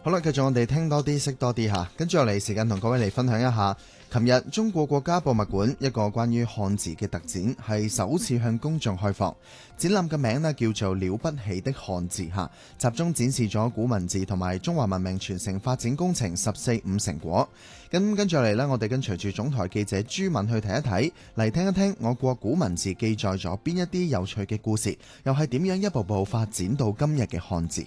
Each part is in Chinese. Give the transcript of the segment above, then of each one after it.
好啦，繼續我哋聽多啲，識多啲吓。跟住落嚟時間同各位嚟分享一下，琴日中國國家博物館一個關於漢字嘅特展係首次向公眾開放。展覽嘅名呢叫做《了不起的漢字》吓，集中展示咗古文字同埋中華文明傳承發展工程14、5成果。咁跟住落嚟呢，我哋跟隨住總台記者朱敏去睇一睇，嚟聽一聽我國古文字記載咗邊一啲有趣嘅故事，又係點樣一步步發展到今日嘅漢字。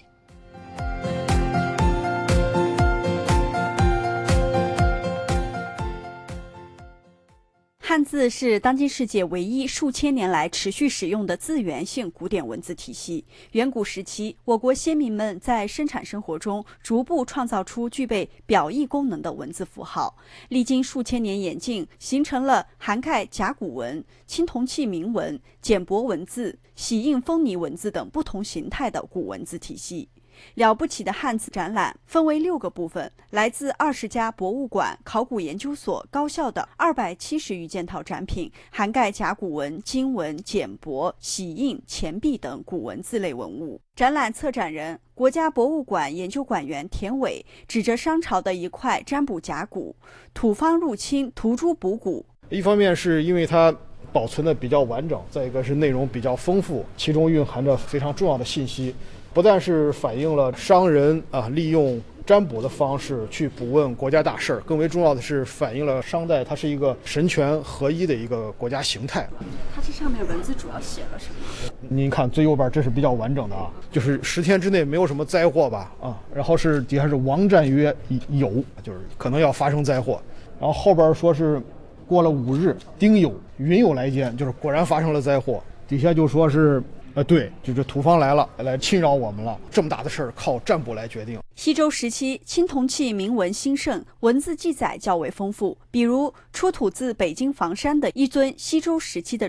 汉字是当今世界唯一数千年来持续使用的字源性古典文字体系。远古时期，我国先民们在生产生活中逐步创造出具备表意功能的文字符号，历经数千年演进，形成了涵盖甲骨文、青铜器铭文、简帛文字、玺印封泥文字等不同形态的古文字体系。了不起的汉字展览分为6个部分，来自20家博物馆、考古研究所、高校的270余件套展品，涵盖甲骨文、金文、简帛、玺印、钱币等古文字类文物。展览策展人、国家博物馆研究馆员田伟指着商朝的一块占卜甲骨，土方入侵，涂诸补骨。 一方面是因为它保存的比较完整，再一个是内容比较丰富，其中蕴含着非常重要的信息。不但是反映了商人利用占卜的方式去卜问国家大事，更为重要的是反映了商代它是一个神权合一的一个国家形态。 它这上面文字主要写了什么？ 您看最右边这是比较完整的啊，就是10天之内没有什么灾祸吧然后是底下是王战曰有，就是可能要发生灾祸，然后后边说是过了5日丁酉云有来见，就是果然发生了灾祸，底下就说是对，就是土方来了，来侵扰我们了，这么大的事儿靠占卜来决定。 西周时期，青铜器铭文兴盛，文字记载较为丰富，比如出土自北京房山的一尊西周时期的